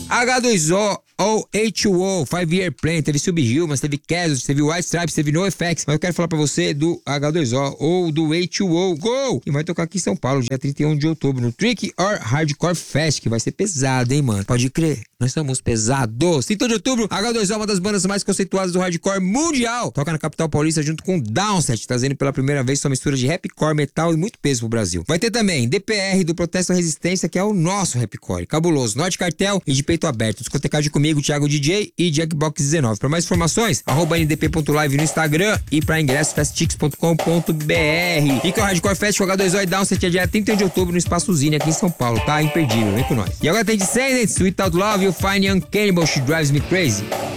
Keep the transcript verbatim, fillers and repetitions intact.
H dois O ou H dois O, Five Year Plan, teve Subhumans, teve Casualty, teve White Stripes, teve NoFX, mas eu quero falar pra você do H dois O ou do H dois O Go, que vai tocar aqui em São Paulo, dia trinta e um de outubro, no Trick or Hardcore Fest, que vai ser pesado, hein, mano? Pode crer, nós estamos pesados. trinta de outubro, H dois O, uma das bandas mais conceituadas do hardcore mundial, toca na capital paulista junto com Downset, trazendo pela primeira vez sua mistura de rapcore, metal e muito peso pro Brasil. Vai ter também D P R do Protesto à Resistência, que é o nosso rapcore, Cabuloso, Norte Cartel e de Peito Aberto. Discotecagem comigo, Thiago D J e Jackbox dezenove. Para mais informações, arroba N D P ponto live no Instagram e para ingresso festtix ponto com ponto b r. E que é o Hardcore Fest, o H dois O e Downset é dia trinta de outubro no Espaço Zine aqui em São Paulo, tá? Imperdível, vem com nós. E agora tem Descendants, Sweet Out Love e o Fine Young Cannibal, She Drives Me Crazy.